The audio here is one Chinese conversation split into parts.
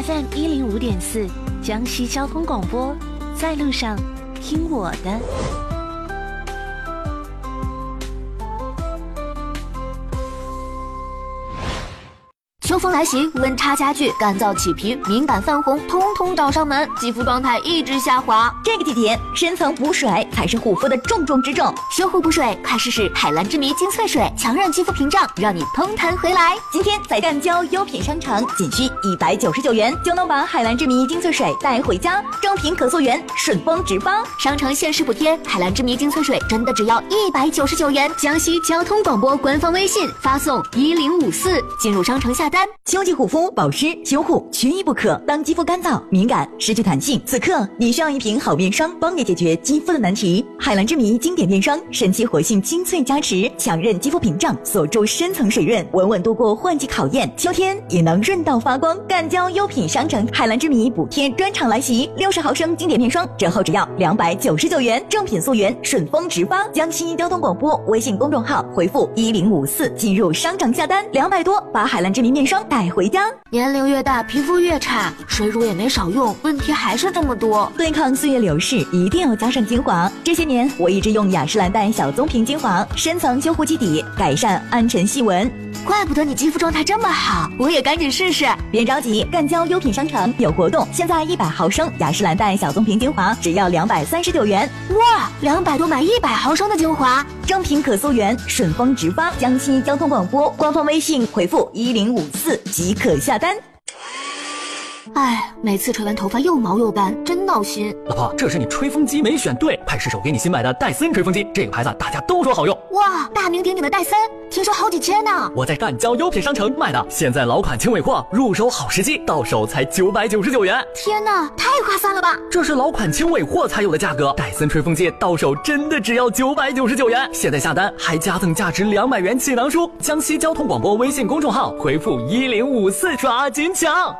FM105.4江西交通广播，在路上听我的。 秋风来袭，温差加剧，干燥起皮，敏感泛红，通通找上门，肌肤状态一直下滑。 这个季节，深层补水才是护肤的重中之重。 修护补水，快试试海蓝之谜精粹水，强韧肌肤屏障，让你通弹回来。 今天在赣胶优品商城，仅需199元就能把海蓝之谜精粹水带回家，正品可溯源，顺丰直发。 商城限时补贴，海蓝之谜精粹水真的只要199元。江西交通广播官方微信发送1054进入商城下单。 秋季护肤保湿修护缺一不可。当肌肤干燥、敏感、失去弹性，此刻你需要一瓶好面霜，帮你解决肌肤的难题。海蓝之谜经典面霜，神奇活性精粹加持，强韧肌肤屏障，锁住深层水润，稳稳度过换季考验，秋天也能润到发光。赣胶优品商城海蓝之谜补贴专场来袭，60毫升经典面霜折后只要299元，正品溯源，顺丰直发。江西交通广播微信公众号回复1054进入商场下单，200多把海蓝之谜面霜带回家。 年龄越大，皮肤越差，水乳也没少用，问题还是这么多。 对抗岁月流逝，一定要加上精华。这些年我一直用雅诗兰黛小棕瓶精华，深层修护基底，改善暗沉细纹。 怪不得你肌肤状态这么好，我也赶紧试试。 别着急，赣胶优品商城有活动，现在100毫升雅诗兰黛小棕瓶精华只要239元。 哇，200多买100毫升的精华， 正品可溯源，顺丰直发。江西交通广播官方微信回复1054即可下单。 哎，每次吹完头发又毛又干，真闹心。 老婆，这是你吹风机没选对，派试手给你新买的戴森吹风机，这个牌子大家都说好用。 哇，大名鼎鼎的戴森，听说好几千呢。 我在赣胶优品商城买的，现在老款轻尾货，入手好时机，到手才999元。 天哪，太划算了吧！ 这是老款轻尾货才有的价格，戴森吹风机到手真的只要999元。现在下单还加赠价值200元气囊书。江西交通广播微信公众号回复1054抓紧抢。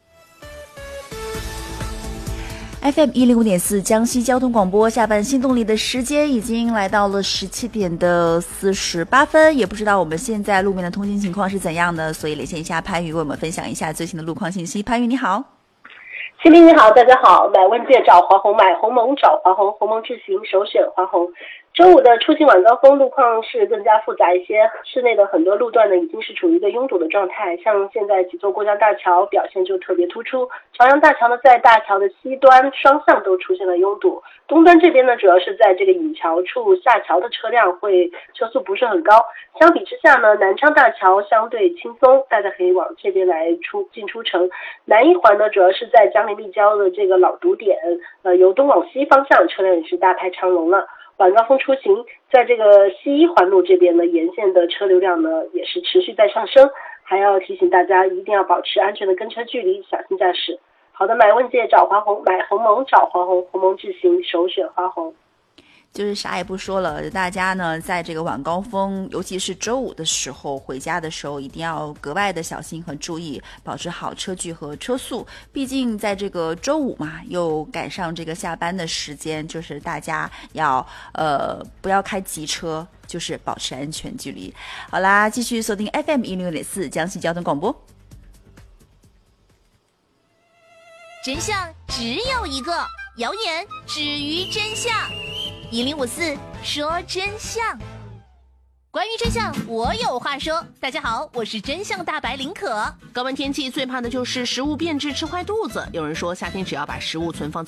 FM105.4江西交通广播，下班新动力的时间已经来到了17点48分，也不知道我们现在路面的通行情况是怎样的，所以连线一下潘宇为我们分享一下最新的路况信息。潘宇你好。 新兵你好，大家好。买问界找华虹，买鸿蒙找华虹，鸿蒙智行首选华虹。周五的出行晚高峰路况是更加复杂一些，市内的很多路段呢已经是处于一个拥堵的状态，像现在几座过江大桥表现就特别突出。朝阳大桥呢在大桥的西端双向都出现了拥堵，东端这边呢主要是在这个引桥处下桥的车辆会车速不是很高，相比之下呢南昌大桥相对轻松，大家可以往这边来进出城。南一环呢主要是在江陵立交的这个老堵点，由东往西方向车辆也是大排长龙了。晚高峰出行，在这个西一环路这边呢，沿线的车流量呢也是持续在上升，还要提醒大家一定要保持安全的跟车距离，小心驾驶。好的，买问界找华虹，买鸿蒙找华虹，鸿蒙智行首选华虹。 就是啥也不说了，大家呢在这个晚高峰，尤其是周五的时候回家的时候，一定要格外的小心和注意，保持好车距和车速。毕竟在这个周五嘛，又赶上这个下班的时间，就是大家要不要开急车，就是保持安全距离。好啦，继续锁定 FM106.4江西交通广播。 真相只有一个，谣言止于真相。1054说真相，关于真相我有话说。大家好，我是真相大白林可。高温天气最怕的就是食物变质吃坏肚子，有人说夏天只要把食物存放在